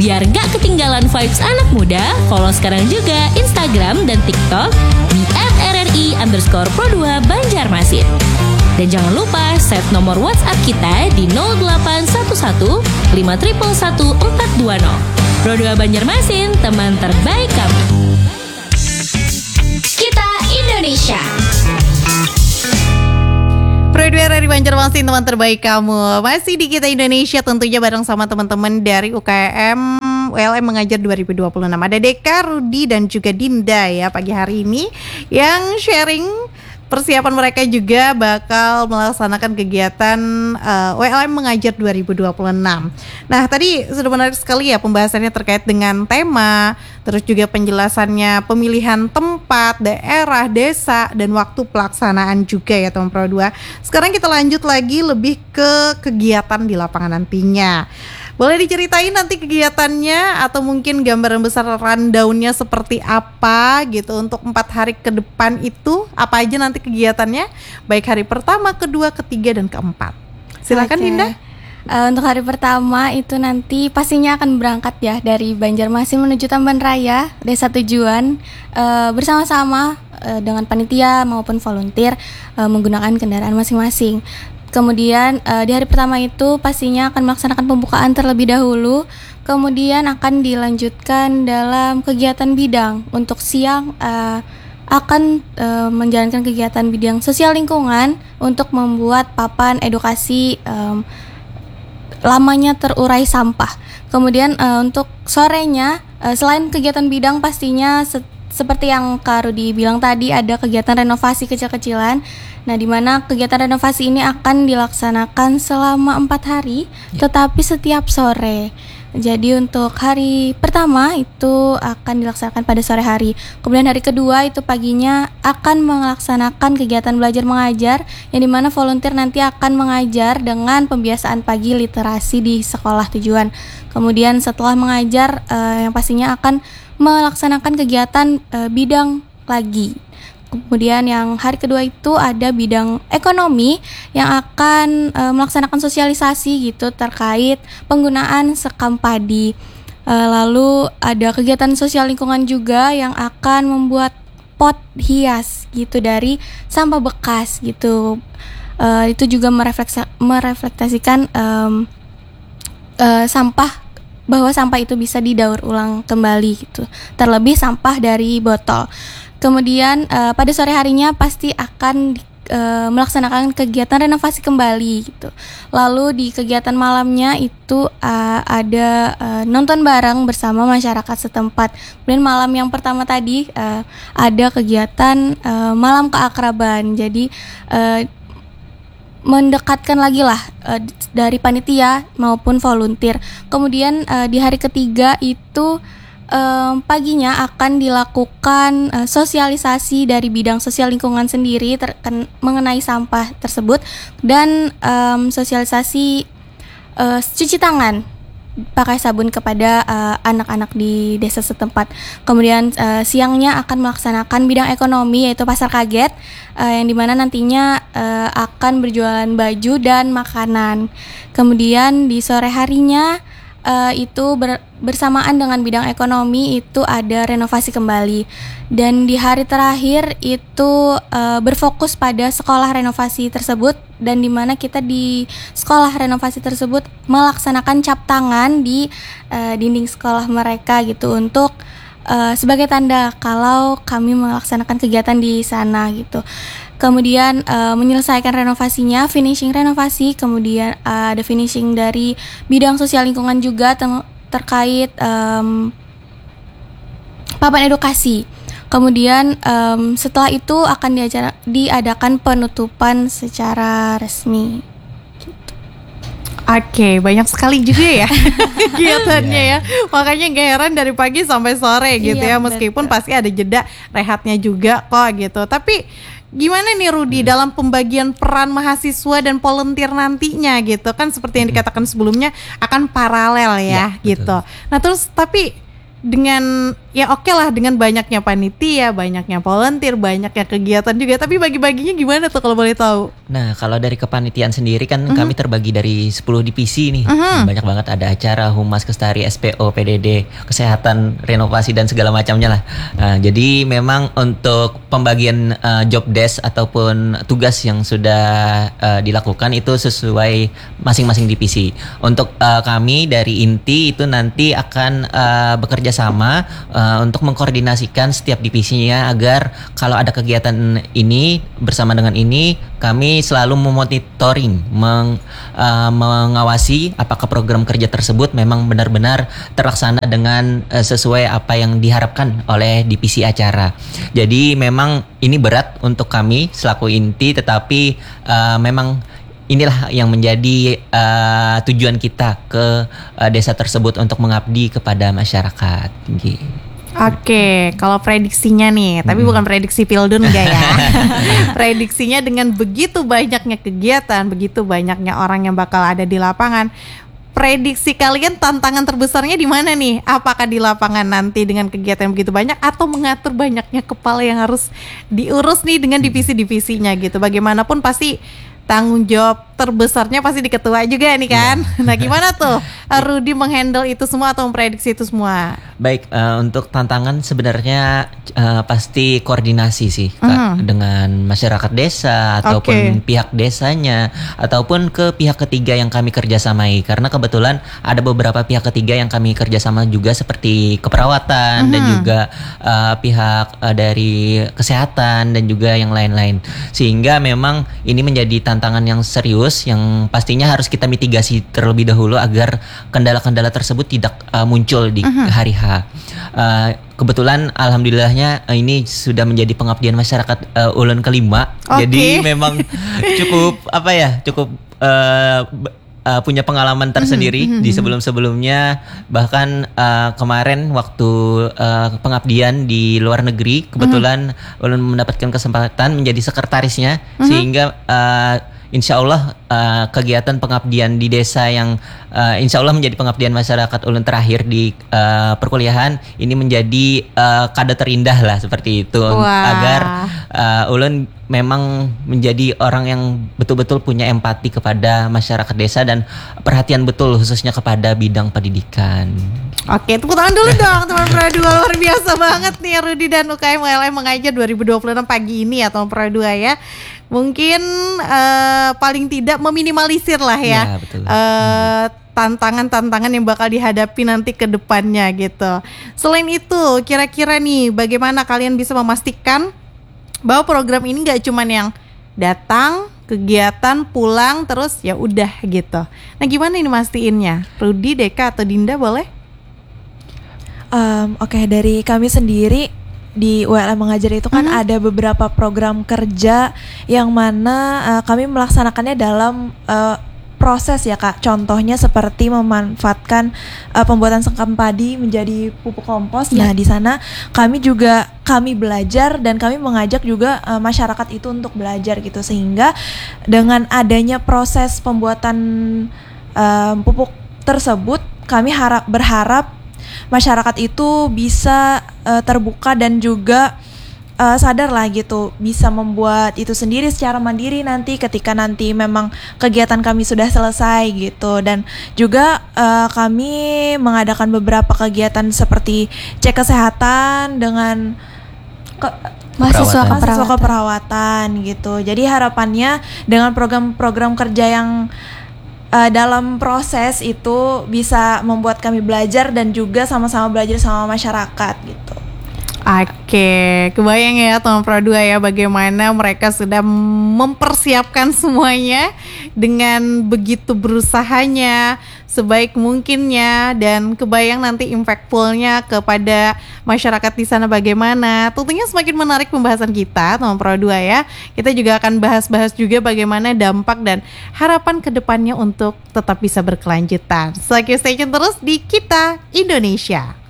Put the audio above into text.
Biar gak ketinggalan vibes anak muda, follow sekarang juga Instagram dan TikTok di @RRI_Pro2 Banjarmasin. Dan jangan lupa save nomor WhatsApp kita di 0811 5111 420. Pro2 Banjarmasin, teman terbaik kamu. Kita Indonesia. Pro2 RRI Banjarmasin, teman terbaik kamu. Masih di Kita Indonesia tentunya bareng sama teman-teman dari UKM ULM Mengajar 2026. Ada Deka, Rudi dan juga Dinda ya pagi hari ini yang sharing persiapan mereka juga bakal melaksanakan kegiatan ULM Mengajar 2026. Nah, tadi sudah menarik sekali ya pembahasannya terkait dengan tema, terus juga penjelasannya pemilihan tempat, daerah, desa, dan waktu pelaksanaan juga ya teman Pro 2. Sekarang kita lanjut lagi lebih ke kegiatan di lapangan nantinya. Boleh diceritain nanti kegiatannya atau mungkin gambaran besar rundown-nya seperti apa gitu untuk 4 hari ke depan itu, apa aja nanti kegiatannya, baik hari pertama, kedua, ketiga, dan keempat. Silakan Dinda. Untuk hari pertama itu nanti pastinya akan berangkat ya dari Banjarmasin menuju Tamban Raya, desa tujuan, bersama-sama dengan panitia maupun volunteer menggunakan kendaraan masing-masing. Kemudian di hari pertama itu pastinya akan melaksanakan pembukaan terlebih dahulu. Kemudian akan dilanjutkan dalam kegiatan bidang. Untuk siang akan menjalankan kegiatan bidang sosial lingkungan untuk membuat papan edukasi lamanya terurai sampah. Kemudian untuk sorenya selain kegiatan bidang pastinya seperti yang Kak Rudi bilang tadi, ada kegiatan renovasi kecil-kecilan. Nah, di mana kegiatan renovasi ini akan dilaksanakan selama 4 hari, tetapi setiap sore. Jadi untuk hari pertama itu akan dilaksanakan pada sore hari. Kemudian hari kedua itu paginya akan melaksanakan kegiatan belajar mengajar, yang dimana volunteer nanti akan mengajar dengan pembiasaan pagi literasi di sekolah tujuan. Kemudian setelah mengajar yang pastinya akan melaksanakan kegiatan bidang lagi. Kemudian yang hari kedua itu ada bidang ekonomi yang akan melaksanakan sosialisasi gitu terkait penggunaan sekam padi. Lalu ada kegiatan sosial lingkungan juga yang akan membuat pot hias gitu dari sampah bekas gitu. Itu juga merefleksikan sampah, bahwa sampah itu bisa didaur ulang kembali gitu. Terlebih sampah dari botol. Kemudian pada sore harinya pasti akan melaksanakan kegiatan renovasi kembali gitu. Lalu di kegiatan malamnya itu ada nonton bareng bersama masyarakat setempat. Kemudian malam yang pertama tadi ada kegiatan malam keakraban. Jadi mendekatkan lagi lah dari panitia maupun volunteer. Kemudian di hari ketiga itu paginya akan dilakukan sosialisasi dari bidang sosial lingkungan sendiri mengenai sampah tersebut, dan sosialisasi cuci tangan pakai sabun kepada anak-anak di desa setempat. Kemudian siangnya akan melaksanakan bidang ekonomi, yaitu pasar kaget, yang dimana nantinya akan berjualan baju dan makanan. Kemudian di sore harinya itu bersamaan dengan bidang ekonomi itu ada renovasi kembali. Dan di hari terakhir itu berfokus pada sekolah renovasi tersebut, dan di mana kita di sekolah renovasi tersebut melaksanakan cap tangan di dinding sekolah mereka gitu, untuk sebagai tanda kalau kami melaksanakan kegiatan di sana gitu. Kemudian menyelesaikan renovasinya, finishing renovasi, kemudian ada finishing dari bidang sosial lingkungan juga terkait papan edukasi. Kemudian setelah itu akan diadakan penutupan secara resmi. Oke, banyak sekali juga ya kegiatannya ya. Makanya gak heran dari pagi sampai sore gitu ya. Meskipun pasti ada jeda rehatnya juga kok gitu. Tapi gimana nih Rudi dalam pembagian peran mahasiswa dan volunteer nantinya gitu kan, seperti yang dikatakan sebelumnya akan paralel ya gitu. Betul. Nah terus tapi dengan ya oke lah dengan banyaknya panitia, banyaknya volunteer, banyaknya kegiatan juga, tapi bagi-baginya gimana tuh kalau boleh tahu? Nah, kalau dari kepanitiaan sendiri kan kami terbagi dari 10 divisi nih. Banyak banget, ada acara, humas, kestari, SPO, PDD, kesehatan, renovasi dan segala macamnya lah. Nah, jadi memang untuk pembagian job desk ataupun tugas yang sudah dilakukan itu sesuai masing-masing divisi. Untuk kami dari inti itu nanti akan bekerja sama untuk mengkoordinasikan setiap divisinya agar kalau ada kegiatan ini bersama dengan ini, kami selalu memonitoring, mengawasi apakah program kerja tersebut memang benar-benar terlaksana dengan sesuai apa yang diharapkan oleh divisi acara. Jadi memang ini berat untuk kami selaku inti, tetapi memang inilah yang menjadi tujuan kita ke desa tersebut untuk mengabdi kepada masyarakat. Gitu. Oke, kalau prediksinya nih, tapi bukan prediksi Pildun enggak ya. Prediksinya dengan begitu banyaknya kegiatan, begitu banyaknya orang yang bakal ada di lapangan. Prediksi kalian tantangan terbesarnya di mana nih? Apakah di lapangan nanti dengan kegiatan yang begitu banyak, atau mengatur banyaknya kepala yang harus diurus nih dengan divisi-divisinya gitu. Bagaimanapun pasti tanggung jawab terbesarnya pasti di ketua juga nih kan. Nah, gimana tuh Rudy menghandle itu semua atau memprediksi itu semua? Baik, untuk tantangan sebenarnya pasti koordinasi sih Kak, dengan masyarakat desa ataupun pihak desanya ataupun ke pihak ketiga yang kami kerjasamai, karena kebetulan ada beberapa pihak ketiga yang kami kerjasama juga seperti keperawatan dan juga pihak dari kesehatan dan juga yang lain-lain, sehingga memang ini menjadi tantangan yang serius yang pastinya harus kita mitigasi terlebih dahulu agar kendala-kendala tersebut tidak muncul di hari H. Kebetulan alhamdulillahnya ini sudah menjadi pengabdian masyarakat ulun kelima. Jadi memang cukup punya pengalaman tersendiri di sebelum-sebelumnya. Bahkan kemarin waktu pengabdian di luar negeri, kebetulan ulun mendapatkan kesempatan menjadi sekretarisnya, sehingga insya Allah kegiatan pengabdian di desa yang insya Allah menjadi pengabdian masyarakat ulun terakhir di perkuliahan ini menjadi kado terindah lah seperti itu. Agar ulun memang menjadi orang yang betul-betul punya empati kepada masyarakat desa dan perhatian betul khususnya kepada bidang pendidikan. Oke, tepuk tangan dulu dong teman Pradua, luar biasa banget nih Rudy dan UKM ULM mengajar 2026 pagi ini ya teman Pradua ya. Mungkin paling tidak meminimalisir lah ya, tantangan-tantangan yang bakal dihadapi nanti ke depannya gitu. Selain itu, kira-kira nih bagaimana kalian bisa memastikan bahwa program ini gak cuman yang datang, kegiatan, pulang, terus ya udah gitu. Nah, gimana ini mastiinnya? Rudy, Deka, atau Dinda boleh? Oke, dari kami sendiri di ULM Mengajar itu kan ada beberapa program kerja yang mana kami melaksanakannya dalam proses ya Kak. Contohnya seperti memanfaatkan pembuatan sengkam padi menjadi pupuk kompos. Nah, di sana kami belajar dan kami mengajak juga masyarakat itu untuk belajar gitu, sehingga dengan adanya proses pembuatan pupuk tersebut kami berharap masyarakat itu bisa terbuka dan juga sadar lah gitu, bisa membuat itu sendiri secara mandiri nanti ketika nanti memang kegiatan kami sudah selesai gitu. Dan juga kami mengadakan beberapa kegiatan seperti cek kesehatan dengan mahasiswa keperawatan gitu. Jadi harapannya dengan program-program kerja yang dalam proses itu bisa membuat kami belajar dan juga sama-sama belajar sama masyarakat gitu. Oke, kebayang ya teman Pro2 ya bagaimana mereka sudah mempersiapkan semuanya dengan begitu berusahanya, sebaik mungkinnya, dan kebayang nanti impactfulnya kepada masyarakat di sana bagaimana. Tentunya semakin menarik pembahasan kita teman Pro2 ya. Kita juga akan bahas-bahas juga bagaimana dampak dan harapan kedepannya untuk tetap bisa berkelanjutan. So, stay tune terus di Kita Indonesia.